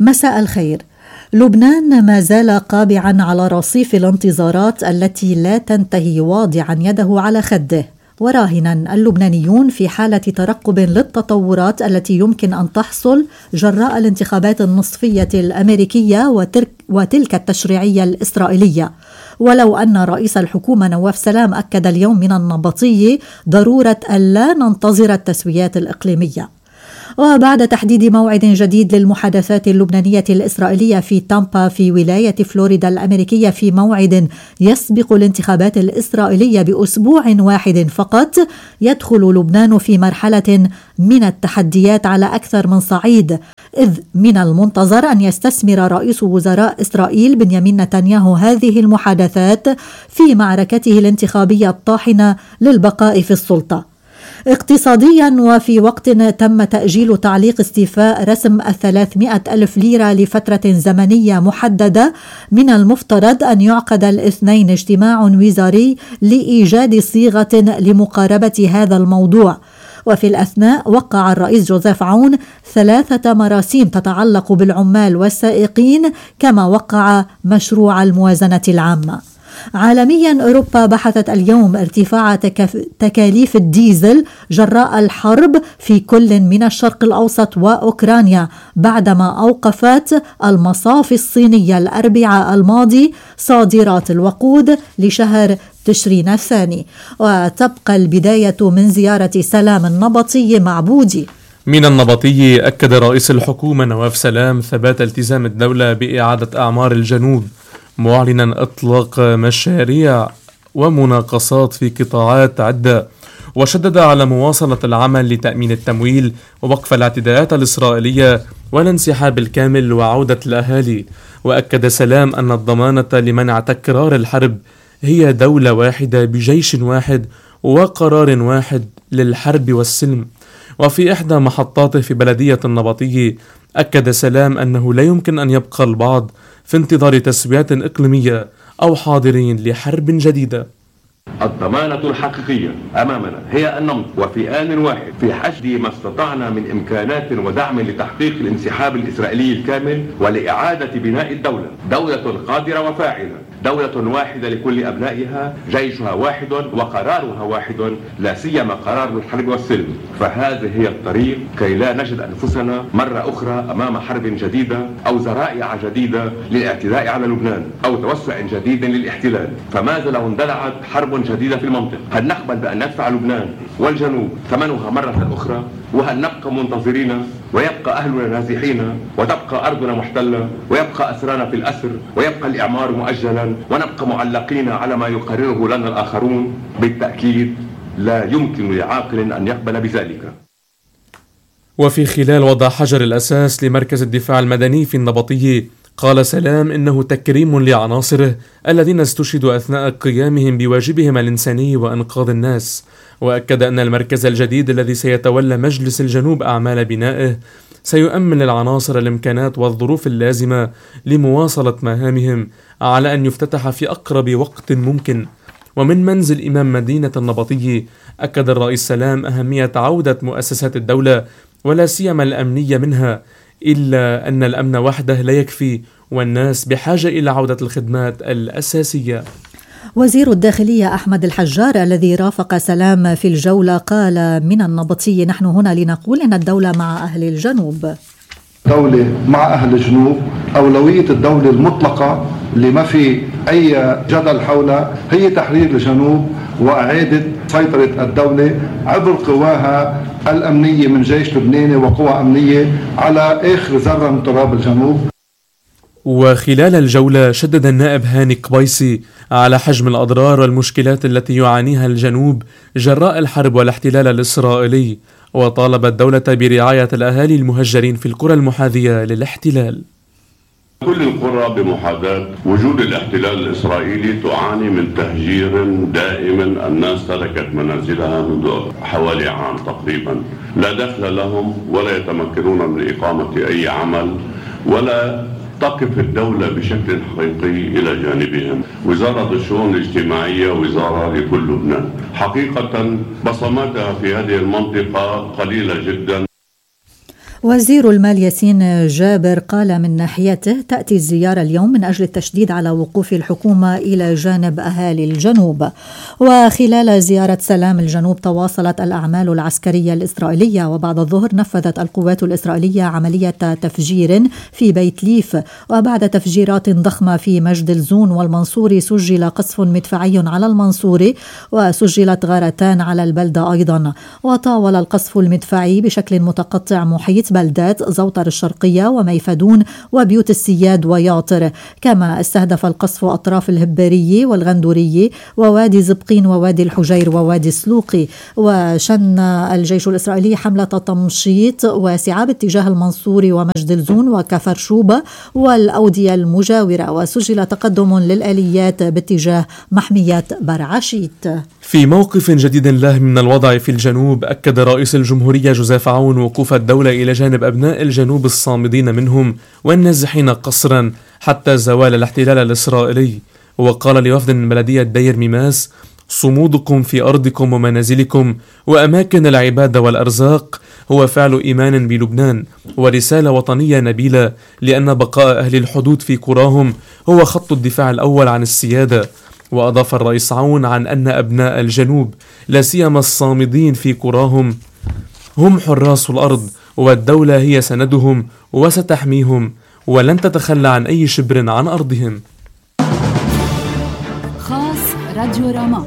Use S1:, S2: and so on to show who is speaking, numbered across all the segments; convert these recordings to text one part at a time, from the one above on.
S1: مساء الخير. لبنان ما زال قابعا على رصيف الانتظارات التي لا تنتهي، واضعا يده على خده، وراهنا اللبنانيون في حالة ترقب للتطورات التي يمكن أن تحصل جراء الانتخابات النصفية الأمريكية وتلك التشريعية الإسرائيلية. ولو أن رئيس الحكومة نواف سلام أكد اليوم من النبطي ضرورة ألا ننتظر التسويات الإقليمية. وبعد تحديد موعد جديد للمحادثات اللبنانية الإسرائيلية في تامبا في ولاية فلوريدا الأمريكية في موعد يسبق الانتخابات الإسرائيلية بأسبوع واحد فقط، يدخل لبنان في مرحلة من التحديات على أكثر من صعيد، إذ من المنتظر أن يستثمر رئيس وزراء إسرائيل بنيامين نتنياهو هذه المحادثات في معركته الانتخابية الطاحنة للبقاء في السلطة. اقتصاديا، وفي وقت تم تأجيل تعليق استيفاء رسم 300 ألف ليرة لفترة زمنية محددة، من المفترض أن يعقد الاثنين اجتماع وزاري لإيجاد صيغة لمقاربة هذا الموضوع. وفي الأثناء وقع الرئيس جوزيف عون 3 مراسيم تتعلق بالعمال والسائقين، كما وقع مشروع الموازنة العامة. عالميا، أوروبا بحثت اليوم ارتفاع تكاليف الديزل جراء الحرب في كل من الشرق الأوسط وأوكرانيا، بعدما أوقفت المصافي الصينية الأربعاء الماضي صادرات الوقود لشهر تشرين الثاني. وتبقى البداية من زيارة سلام النبطي مع بودي.
S2: من النبطي أكد رئيس الحكومة نواف سلام ثبات التزام الدولة بإعادة أعمار الجنوب، معلنا إطلاق مشاريع ومناقصات في قطاعات عدة، وشدد على مواصلة العمل لتأمين التمويل ووقف الاعتداءات الإسرائيلية والانسحاب الكامل وعودة الأهالي. وأكد سلام أن الضمانة لمنع تكرار الحرب هي دولة واحدة بجيش واحد وقرار واحد للحرب والسلم. وفي إحدى محطاته في بلدية النبطي أكد سلام أنه لا يمكن أن يبقى البعض في انتظار تسويات إقليمية أو حاضرين لحرب جديدة.
S3: الضمانة الحقيقية أمامنا هي أن نمضي وفي آن واحد في حشد ما استطعنا من إمكانات ودعم لتحقيق الانسحاب الإسرائيلي الكامل ولإعادة بناء الدولة، دولة قادرة وفاعلة، دولة واحدة لكل أبنائها، جيشها واحد وقرارها واحد، لا سيما قرار الحرب والسلم. فهذه هي الطريق كي لا نجد أنفسنا مرة أخرى أمام حرب جديدة أو ذرائع جديدة للاعتداء على لبنان أو توسع جديد للاحتلال. فماذا لو اندلعت حرب جديدة في المنطقة؟ هل نقبل بأن ندفع لبنان والجنوب ثمنها مرة أخرى؟ وهل نبقى منتظرين ويبقى أهلنا نازحين وتبقى أرضنا محتلة ويبقى أسرانا في الأسر ويبقى الإعمار مؤجلا ونبقى معلقين على ما يقرره لنا الآخرون؟ بالتأكيد لا يمكن لعاقل أن يقبل بذلك.
S2: وفي خلال وضع حجر الأساس لمركز الدفاع المدني في النبطي، قال سلام إنه تكريم لعناصره الذين استشهدوا أثناء قيامهم بواجبهم الإنساني وإنقاذ الناس. وأكد أن المركز الجديد الذي سيتولى مجلس الجنوب أعمال بنائه سيؤمن للعناصر الإمكانات والظروف اللازمة لمواصلة مهامهم، على أن يفتتح في أقرب وقت ممكن. ومن منزل إمام مدينة النبطي أكد الرئيس سلام أهمية عودة مؤسسات الدولة ولا سيما الأمنية منها، إلا أن الأمن وحده لا يكفي، والناس بحاجة إلى عودة الخدمات الأساسية.
S1: وزير الداخلية أحمد الحجار الذي رافق سلام في الجولة قال من النبطي: نحن هنا لنقول إن الدولة مع أهل الجنوب.
S4: دولة مع أهل الجنوب، أولوية الدولة المطلقة اللي ما في أي جدل حولها هي تحرير الجنوب وإعادة سيطرة الدولة عبر قواها الأمنية من جيش لبناني وقوى أمنية على آخر ذرة من تراب الجنوب.
S2: وخلال الجولة شدد النائب هاني قبيسي على حجم الأضرار والمشكلات التي يعانيها الجنوب جراء الحرب والاحتلال الإسرائيلي، وطالب الدولة برعاية الأهالي المهجرين في القرى المحاذية للاحتلال.
S5: كل القرى بمحاذاة وجود الاحتلال الإسرائيلي تعاني من تهجير دائم. الناس تركت منازلها منذ حوالي عام تقريبا، لا دخل لهم ولا يتمكنون من إقامة أي عمل، ولا تقف الدولة بشكل حقيقي إلى جانبهم. وزارة الشؤون الاجتماعية وزارة لكل لبنان، حقيقة بصماتها في هذه المنطقة قليلة جدا.
S1: وزير المال ياسين جابر قال من ناحيته تأتي الزيارة اليوم من أجل التشديد على وقوف الحكومة إلى جانب أهالي الجنوب. وخلال زيارة سلام الجنوب تواصلت الأعمال العسكرية الإسرائيلية، وبعد الظهر نفذت القوات الإسرائيلية عملية تفجير في بيت ليف، وبعد تفجيرات ضخمة في مجد الزون والمنصوري سجل قصف مدفعي على المنصوري وسجلت غارتان على البلدة أيضا. وطاول القصف المدفعي بشكل متقطع محيط بلدات زوطر الشرقية وميفدون وبيوت السياد وياطر، كما استهدف القصف أطراف الهبارية والغندورية ووادي زبقين ووادي الحجير ووادي السلوقي. وشن الجيش الإسرائيلي حملة تمشيط واسعة باتجاه المنصوري ومجد الزون وكفر شوبة والأودية المجاورة، وسجل تقدم للآليات باتجاه محمية برعشيت.
S2: في موقف جديد له من الوضع في الجنوب، أكد رئيس الجمهورية جوزيف عون وقوف الدولة إلى جانب أبناء الجنوب الصامدين منهم والنازحين قسرا حتى زوال الاحتلال الإسرائيلي. وقال لوفد من بلدية دير ميماس: صمودكم في أرضكم ومنازلكم وأماكن العبادة والأرزاق هو فعل إيمان بلبنان ورسالة وطنية نبيلة، لأن بقاء أهل الحدود في قراهم هو خط الدفاع الأول عن السيادة. وأضاف الرئيس عون عن أن أبناء الجنوب لا سيما الصامدين في قراهم هم حراس الأرض، والدولة هي سندهم وستحميهم ولن تتخلى عن أي شبر عن أرضهم.
S6: خاص راديو راما.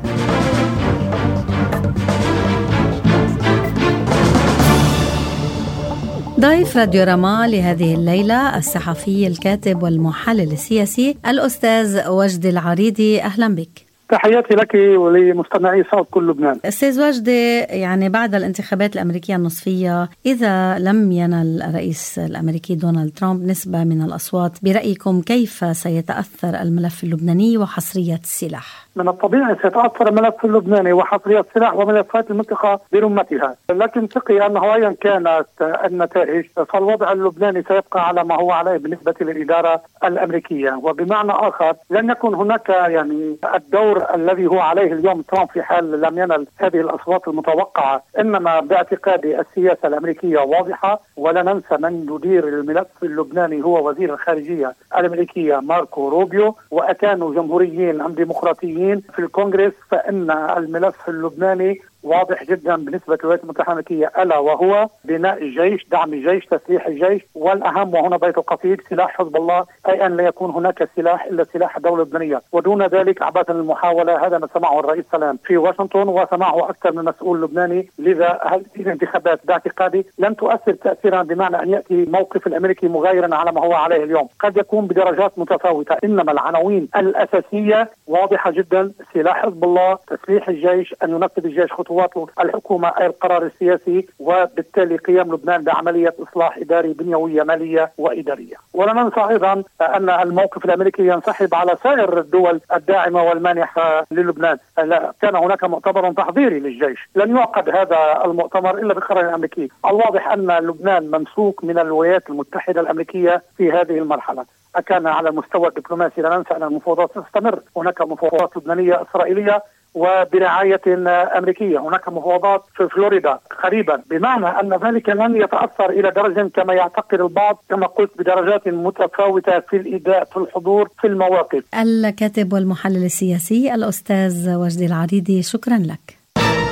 S6: ضيف راديو راما لهذه الليلة الصحفي الكاتب والمحلل السياسي الأستاذ وجدي العريضي. أهلا بك.
S7: تحياتي لك ولمستمعي صوت كل لبنان.
S6: أستاذ وجدي، يعني بعد الانتخابات الأمريكية النصفية، إذا لم ينل الرئيس الأمريكي دونالد ترامب نسبة من الأصوات، برأيكم كيف سيتأثر الملف اللبناني وحصرية السلاح؟
S7: من الطبيعي سيتأثر الملف اللبناني وحصرية السلاح وملفات المنطقة برمتها، لكن ثقي أنه أيا كانت النتائج فالوضع اللبناني سيبقى على ما هو عليه بالنسبة للإدارة الأمريكية. وبمعنى آخر لن يكون هناك يعني الدور الذي هو عليه اليوم ترامب في حال لم ينل هذه الأصوات المتوقعة. إنما باعتقادي السياسة الأمريكية واضحة، ولا ننسى من يدير الملف اللبناني هو وزير الخارجية الأمريكية ماركو روبيو، وكانوا جمهوريين أم ديمقراطيين في الكونغرس. فإن الملف اللبناني واضح جدا بالنسبة للولايات المتحدة الأمريكية، ألا وهو بناء الجيش، دعم الجيش، تسليح الجيش، والأهم وهنا بيت القصيد سلاح حزب الله، أي أن لا يكون هناك سلاح إلا سلاح الدولة اللبنانية. ودون ذلك عبثا المحاولة. هذا ما سمعه الرئيس سلام في واشنطن وسمعه أكثر من مسؤول لبناني. لذا هذه الانتخابات باعتقادي لن تؤثر تأثيرا بمعنى أن يأتي موقف الأمريكي مغايرا على ما هو عليه اليوم، قد يكون بدرجات متفاوتة، إنما العناوين الأساسية واضحة جدا: سلاح حزب الله، تسليح الجيش، أن ينفذ الجيش خطوات الحكومة أي القرار السياسي، وبالتالي قيام لبنان بعملية إصلاح إداري بنيوية مالية وإدارية. ولا ننسى أيضا أن الموقف الأمريكي ينسحب على سائر الدول الداعمة والمانحة للبنان. لا كان هناك مؤتمر تحضيري للجيش، لن يعقد هذا المؤتمر إلا بقرار أمريكي. الواضح أن لبنان ممسوك من الولايات المتحدة الأمريكية في هذه المرحلة. أكان على المستوى الدبلوماسي لا ننسى أن المفاوضات تستمر، هناك مفاوضات لبنانية إسرائيلية وبرعاية أمريكية، هناك مفاوضات في فلوريدا قريبا، بمعنى أن ذلك لن يتأثر إلى درجة كما يعتقد البعض، كما قلت بدرجات متفاوتة في الإداء، في الحضور، في المواقف.
S6: الكاتب والمحلل السياسي الأستاذ وجدي العريضي، شكرا لك.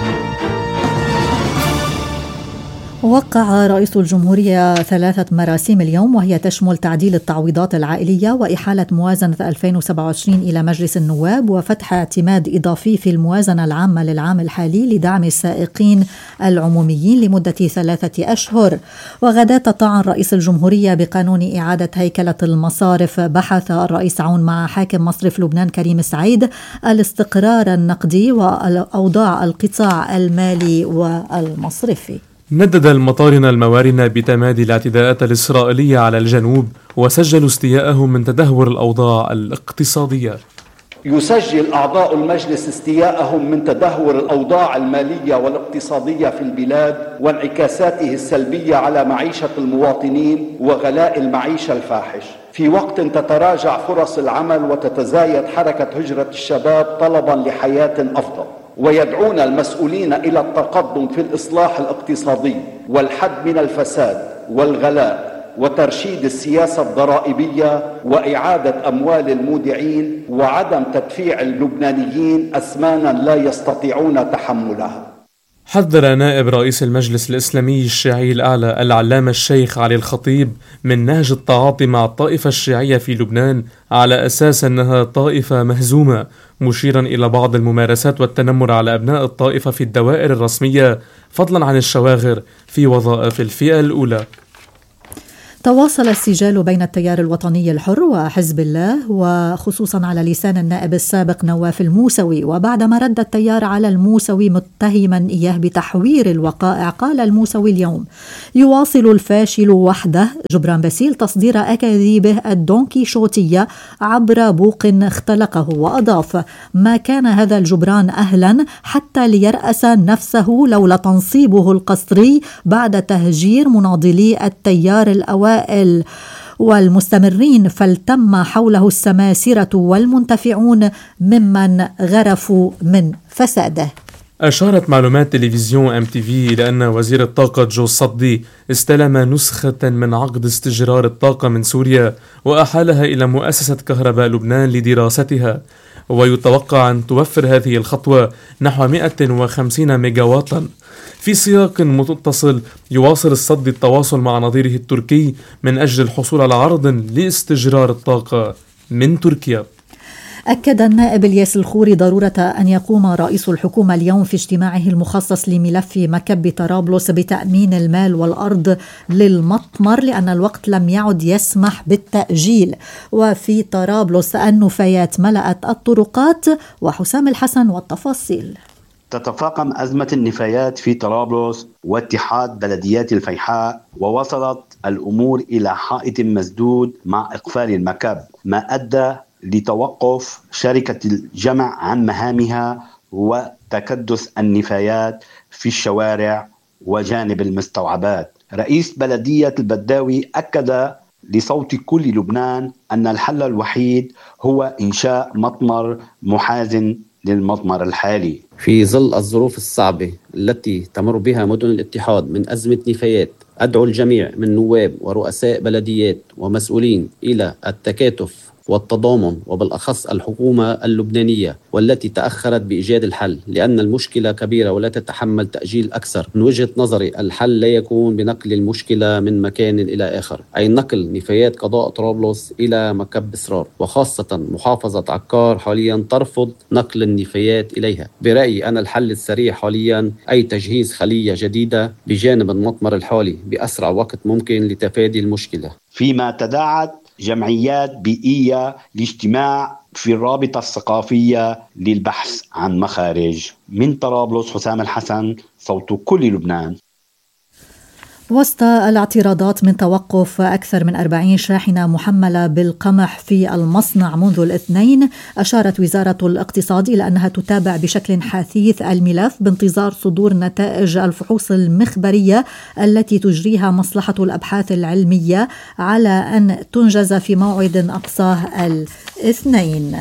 S1: وقع رئيس الجمهورية 3 مراسيم اليوم، وهي تشمل تعديل التعويضات العائلية وإحالة موازنة 2027 إلى مجلس النواب وفتح اعتماد إضافي في الموازنة العامة للعام الحالي لدعم السائقين العموميين لمدة 3 أشهر. وغدا طعن رئيس الجمهورية بقانون إعادة هيكلة المصارف. بحث الرئيس عون مع حاكم مصرف لبنان كريم السعيد الاستقرار النقدي وأوضاع القطاع المالي والمصرفي.
S2: ندد المطارنة الموارنة بتمادي الاعتداءات الإسرائيلية على الجنوب، وسجلوا استياءهم من تدهور الأوضاع الاقتصادية.
S8: يسجل أعضاء المجلس استياءهم من تدهور الأوضاع المالية والاقتصادية في البلاد وانعكاساته السلبية على معيشة المواطنين وغلاء المعيشة الفاحش، في وقت تتراجع فرص العمل وتتزايد حركة هجرة الشباب طلبا لحياة أفضل. ويدعون المسؤولين إلى التقدم في الإصلاح الاقتصادي والحد من الفساد والغلاء وترشيد السياسة الضرائبية وإعادة أموال المودعين وعدم تدفيع اللبنانيين أثمانا لا يستطيعون تحملها.
S2: حذر نائب رئيس المجلس الإسلامي الشيعي الأعلى العلامة الشيخ علي الخطيب من نهج التعاطي مع الطائفة الشيعية في لبنان على أساس أنها طائفة مهزومة، مشيرا إلى بعض الممارسات والتنمر على أبناء الطائفة في الدوائر الرسمية فضلا عن الشواغر في وظائف الفئة الأولى.
S1: تواصل السجال بين التيار الوطني الحر وحزب الله، وخصوصا على لسان النائب السابق نواف الموسوي. وبعدما رد التيار على الموسوي متهما إياه بتحوير الوقائع، قال الموسوي اليوم: يواصل الفاشل وحده جبران باسيل تصدير أكاذيبه الدونكيشوتية عبر بوق اختلقه، وأضاف: ما كان هذا الجبران أهلا حتى ليرأس نفسه لولا تنصيبه القسري بعد تهجير مناضلي التيار الأوائل والمستمرين، فالتم حوله السماسرة والمنتفعون ممن غرفوا من فساده.
S2: أشارت معلومات تلفزيون MTV إلى أن وزير الطاقة جو الصدي استلم نسخة من عقد استجرار الطاقة من سوريا وأحالها إلى مؤسسة كهرباء لبنان لدراستها، ويتوقع أن توفر هذه الخطوة نحو 150 ميجاواتا. في سياق متصل يواصل الصدي التواصل مع نظيره التركي من أجل الحصول على عرض لاستجرار الطاقة من تركيا.
S1: أكد النائب الياس الخوري ضرورة أن يقوم رئيس الحكومة اليوم في اجتماعه المخصص لملف مكب طرابلس بتأمين المال والأرض للمطمر، لأن الوقت لم يعد يسمح بالتأجيل. وفي طرابلس النفايات ملأت الطرقات، وحسام الحسن والتفاصيل.
S9: تتفاقم أزمة النفايات في طرابلس واتحاد بلديات الفيحاء، ووصلت الأمور إلى حائط مسدود مع إقفال المكب، ما أدى لتوقف شركة الجمع عن مهامها وتكدس النفايات في الشوارع وجانب المستوعبات. رئيس بلدية البداوي أكد لصوت كل لبنان أن الحل الوحيد هو إنشاء مطمر محاذٍ للمطمر الحالي.
S10: في ظل الظروف الصعبة التي تمر بها مدن الاتحاد من أزمة نفايات، أدعو الجميع من نواب ورؤساء بلديات ومسؤولين إلى التكاتف والتضامن، وبالأخص الحكومة اللبنانية والتي تأخرت بإيجاد الحل، لأن المشكلة كبيرة ولا تتحمل تأجيل أكثر. من وجهة نظري الحل لا يكون بنقل المشكلة من مكان إلى آخر، أي نقل نفايات قضاء طرابلس إلى مكب إسرار، وخاصة محافظة عكار حاليا ترفض نقل النفايات إليها. برأيي أنا الحل السريع حاليا أي تجهيز خلية جديدة بجانب المطمر الحالي بأسرع وقت ممكن لتفادي المشكلة.
S9: فيما تداعت جمعيات بيئية لاجتماع في الرابطة الثقافية للبحث عن مخارج. من طرابلس حسام الحسن، صوت كل لبنان.
S1: وسط الاعتراضات من توقف أكثر من 40 شاحنة محملة بالقمح في المصنع منذ الاثنين، أشارت وزارة الاقتصاد إلى أنها تتابع بشكل حثيث الملف بانتظار صدور نتائج الفحوص المخبرية التي تجريها مصلحة الأبحاث العلمية على أن تنجز في موعد أقصاه الاثنين.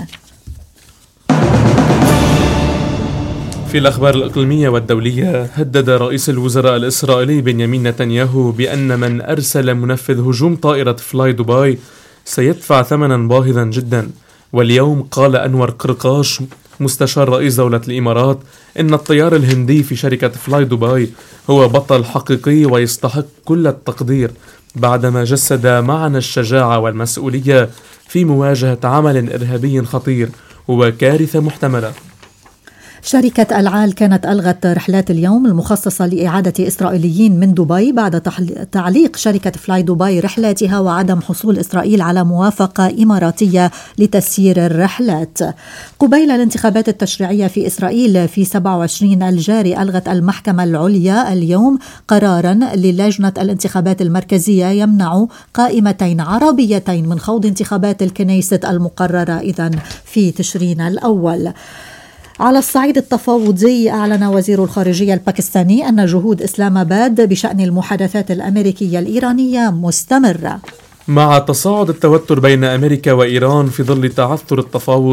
S2: في الأخبار الإقليمية والدولية، هدد رئيس الوزراء الإسرائيلي بنيامين نتنياهو بأن من أرسل منفذ هجوم طائرة فلاي دبي سيدفع ثمنا باهظا جدا. واليوم قال أنور قرقاش مستشار رئيس دولة الإمارات إن الطيار الهندي في شركة فلاي دبي هو بطل حقيقي ويستحق كل التقدير، بعدما جسد معنى الشجاعة والمسؤولية في مواجهة عمل إرهابي خطير وكارثة محتملة.
S1: شركة العال كانت ألغت رحلات اليوم المخصصة لإعادة إسرائيليين من دبي بعد تعليق شركة فلاي دبي رحلاتها وعدم حصول إسرائيل على موافقة إماراتية لتسيير الرحلات. قبيل الانتخابات التشريعية في إسرائيل في 27 الجاري، ألغت المحكمة العليا اليوم قرارا للجنة الانتخابات المركزية يمنع قائمتين عربيتين من خوض انتخابات الكنيست المقررة إذن في تشرين الأول. على الصعيد التفاوضي، أعلن وزير الخارجية الباكستاني أن جهود إسلام آباد بشأن المحادثات الأمريكية الإيرانية مستمرة.
S2: مع تصاعد التوتر بين أمريكا وإيران في ظل تعثر التفاوض،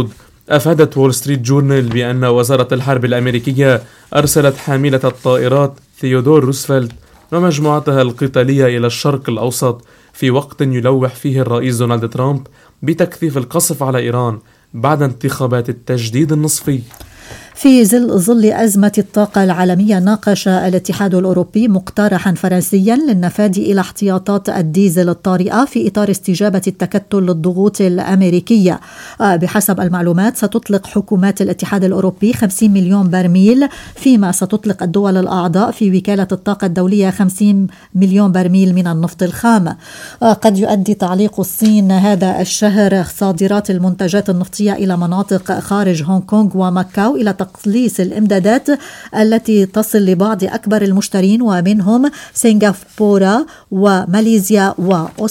S2: أفادت وول ستريت جورنال بأن وزارة الحرب الأمريكية أرسلت حاملة الطائرات ثيودور روزفلت ومجموعتها القتالية إلى الشرق الأوسط في وقت يلوح فيه الرئيس دونالد ترامب بتكثيف القصف على إيران بعد انتخابات التجديد النصفي.
S1: في ظل أزمة الطاقة العالمية، ناقش الاتحاد الأوروبي مقترحا فرنسيا للنفاذ إلى احتياطات الديزل الطارئة في إطار استجابة التكتل للضغوط الأمريكية. بحسب المعلومات ستطلق حكومات الاتحاد الأوروبي 50 مليون برميل، فيما ستطلق الدول الأعضاء في وكالة الطاقة الدولية 50 مليون برميل من النفط الخام. قد يؤدي تعليق الصين هذا الشهر صادرات المنتجات النفطية إلى مناطق خارج هونغ كونغ وماكاو إلى تقليص الإمدادات التي تصل لبعض أكبر المشترين ومنهم سنغافورة وماليزيا وأستراليا.